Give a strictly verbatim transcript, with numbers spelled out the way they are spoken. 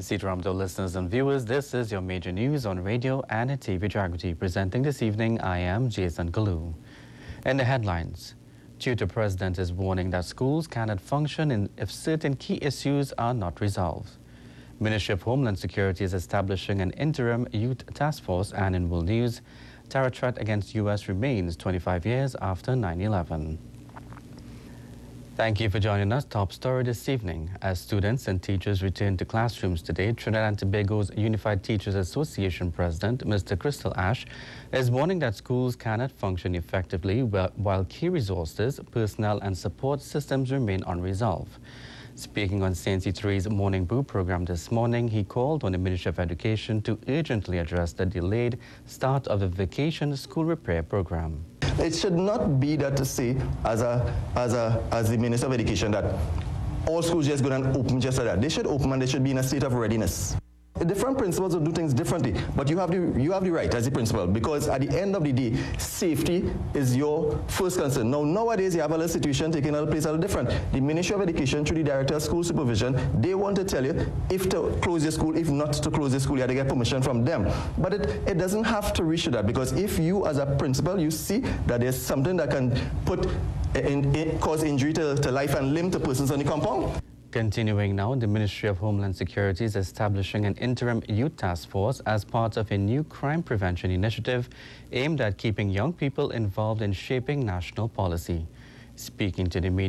Sitaram to listeners and viewers. This is your major news on radio and T V Jagriti. Presenting this evening, I am Jason Kalu. In the headlines, Tutor President is warning that schools cannot function in if certain key issues are not resolved. Ministry of Homeland Security is establishing an interim youth task force, and in world news, terror threat against U S remains twenty-five years after nine eleven. Thank you for joining us. Top story this evening. As students and teachers return to classrooms today, Trinidad and Tobago's Unified Teachers Association President, Mister Crystal Ash, is warning that schools cannot function effectively while key resources, personnel and support systems remain unresolved. Speaking on Saint C three's Morning Brew program this morning, he called on the Ministry of Education to urgently address the delayed start of the vacation school repair program. It should not be that to say, as a as a as the Minister of Education, that all schools just go and open just like that. They should open and they should be in a state of readiness. Different principals will do things differently, but you have the you have the right as the principal, because at the end of the day, safety is your first concern. Now nowadays you have a little situation taking a place a little different. The Ministry of Education, through the Director of School Supervision, they want to tell you if to close your school, if not to close the school, you have to get permission from them. But it, it doesn't have to reach to that, because if you as a principal, you see that there's something that can put in, in, cause injury to, to life and limb to persons on the compound. Continuing now, the Ministry of Homeland Security is establishing an interim youth task force as part of a new crime prevention initiative aimed at keeping young people involved in shaping national policy. Speaking to the media